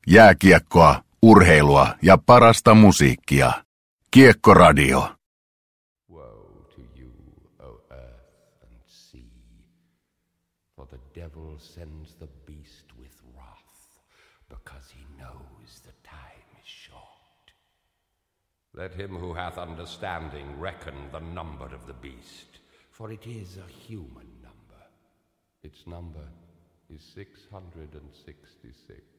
Jääkiekkoa, urheilua ja parasta musiikkia. Kiekkoradio. Woe to you, O earth and sea, for the devil sends the beast with wrath, because he knows the time is short. Let him who hath understanding reckon the number of the beast, for it is a human number. Its number is 666.